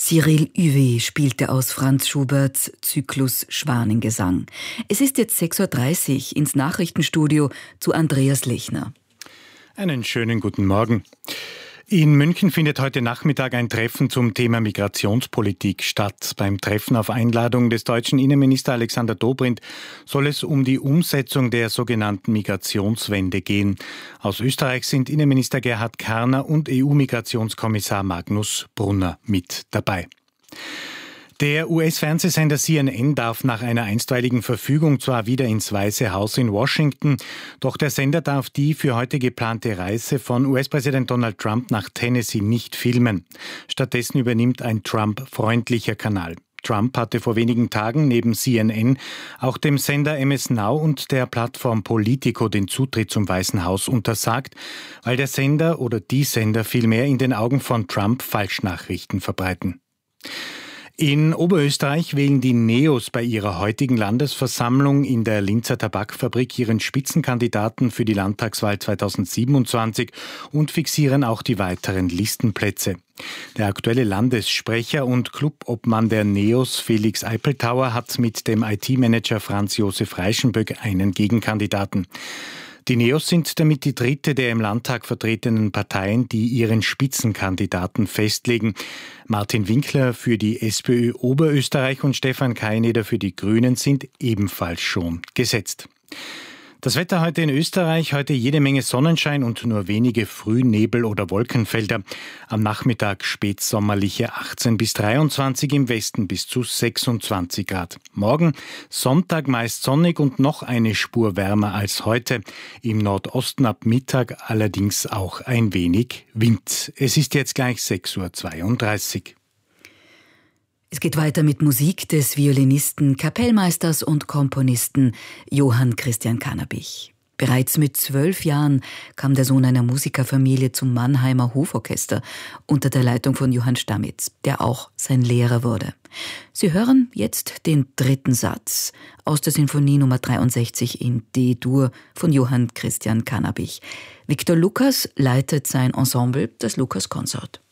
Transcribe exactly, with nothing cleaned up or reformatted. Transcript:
Cyril Huet spielte aus Franz Schuberts Zyklus Schwanengesang. Es ist jetzt sechs Uhr dreißig ins Nachrichtenstudio zu Andreas Lechner. Einen schönen guten Morgen. In München findet heute Nachmittag ein Treffen zum Thema Migrationspolitik statt. Beim Treffen auf Einladung des deutschen Innenministers Alexander Dobrindt soll es um die Umsetzung der sogenannten Migrationswende gehen. Aus Österreich sind Innenminister Gerhard Karner und E U-Migrationskommissar Magnus Brunner mit dabei. Der U S-Fernsehsender C N N darf nach einer einstweiligen Verfügung zwar wieder ins Weiße Haus in Washington, doch der Sender darf die für heute geplante Reise von U S-Präsident Donald Trump nach Tennessee nicht filmen. Stattdessen übernimmt ein Trump-freundlicher Kanal. Trump hatte vor wenigen Tagen neben C N N auch dem Sender M S Now und der Plattform Politico den Zutritt zum Weißen Haus untersagt, weil der Sender oder die Sender vielmehr in den Augen von Trump Falschnachrichten verbreiten. In Oberösterreich wählen die Neos bei ihrer heutigen Landesversammlung in der Linzer Tabakfabrik ihren Spitzenkandidaten für die Landtagswahl zweitausendsiebenundzwanzig und fixieren auch die weiteren Listenplätze. Der aktuelle Landessprecher und Clubobmann der Neos, Felix Eipeltauer, hat mit dem I T-Manager Franz Josef Reichenböck einen Gegenkandidaten. Die Neos sind damit die dritte der im Landtag vertretenen Parteien, die ihren Spitzenkandidaten festlegen. Martin Winkler für die SPÖ Oberösterreich und Stefan Kaineder für die Grünen sind ebenfalls schon gesetzt. Das Wetter heute in Österreich, heute jede Menge Sonnenschein und nur wenige Frühnebel- oder Wolkenfelder. Am Nachmittag spätsommerliche achtzehn bis dreiundzwanzig, im Westen bis zu sechsundzwanzig Grad. Morgen Sonntag meist sonnig und noch eine Spur wärmer als heute. Im Nordosten ab Mittag allerdings auch ein wenig Wind. Es ist jetzt gleich sechs Uhr zweiunddreißig. Es geht weiter mit Musik des Violinisten, Kapellmeisters und Komponisten Johann Christian Cannabich. Bereits mit zwölf Jahren kam der Sohn einer Musikerfamilie zum Mannheimer Hoforchester unter der Leitung von Johann Stamitz, der auch sein Lehrer wurde. Sie hören jetzt den dritten Satz aus der Sinfonie Nummer dreiundsechzig in D-Dur von Johann Christian Cannabich. Viktor Lukas leitet sein Ensemble, das Lukas Consort.